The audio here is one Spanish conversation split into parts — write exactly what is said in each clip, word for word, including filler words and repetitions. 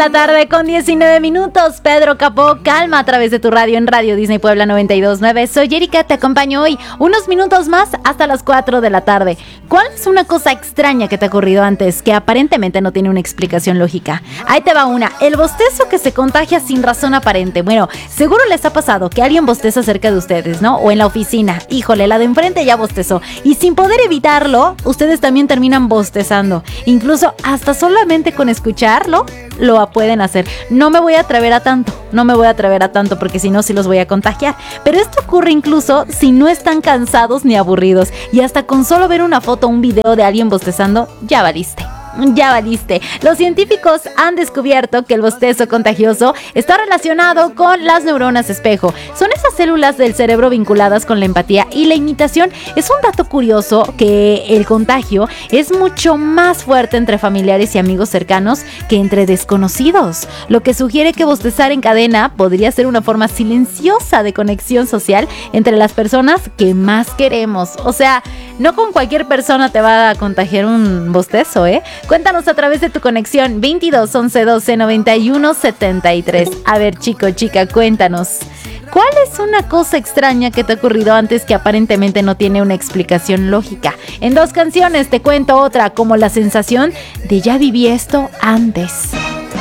esta tarde con diecinueve minutos. Pedro Capó, Calma a través de tu radio en Radio Disney Puebla noventa y dos punto nueve. Soy Erika, te acompaño hoy unos minutos más hasta las cuatro de la tarde. ¿Cuál es una cosa extraña que te ha ocurrido antes que aparentemente no tiene una explicación lógica? Ahí te va una. El bostezo que se contagia sin razón aparente. Bueno, seguro les ha pasado que alguien bosteza cerca de ustedes, ¿no? O en la oficina. Híjole, la de enfrente ya bostezó. Y sin poder evitarlo, ustedes también terminan bostezando. Incluso hasta solamente con escucharlo, lo pueden hacer. No me voy a atrever a tanto, no me voy a atrever a tanto porque si no, sí los voy a contagiar. Pero esto ocurre incluso si no están cansados ni aburridos. Y hasta con solo ver una foto o un video de alguien bostezando, ya valiste. Ya valiste. Los científicos han descubierto que el bostezo contagioso está relacionado con las neuronas espejo. Son esas células del cerebro vinculadas con la empatía y la imitación. Es un dato curioso que el contagio es mucho más fuerte entre familiares y amigos cercanos que entre desconocidos, lo que sugiere que bostezar en cadena podría ser una forma silenciosa de conexión social entre las personas que más queremos. O sea, no con cualquier persona te va a contagiar un bostezo, ¿eh? Cuéntanos a través de tu conexión veintidós, once, doce, noventa y uno, setenta y tres. A ver, chico, chica, cuéntanos. ¿Cuál es una cosa extraña que te ha ocurrido antes que aparentemente no tiene una explicación lógica? En dos canciones te cuento otra, como la sensación de ya viví esto antes.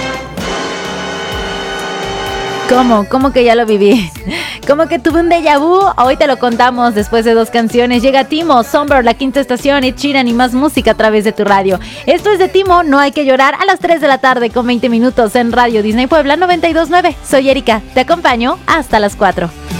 ¿Cómo? ¿Cómo que ya lo viví? ¿Cómo que tuve un déjà vu? Hoy te lo contamos después de dos canciones. Llega Timo, Somber, La Quinta Estación, Ed Sheeran y más música a través de tu radio. Esto es de Timo, No Hay Que Llorar, a las tres de la tarde con veinte minutos en Radio Disney Puebla noventa y dos punto nueve. Soy Erika, te acompaño hasta las cuatro.